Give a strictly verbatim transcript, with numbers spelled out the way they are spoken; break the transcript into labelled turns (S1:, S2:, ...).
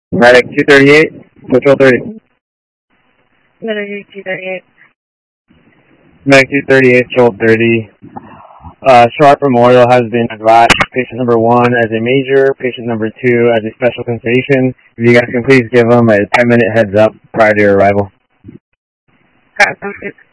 S1: Medic two thirty-eight, Patrol thirty.
S2: Medic two thirty-eight.
S1: Medic two thirty-eight, Patrol thirty. Uh, Sharp Memorial has been advised patient number one as a major, patient number two as a special sensation. If you guys can please give them a ten minute heads up prior to your arrival.
S2: Got it.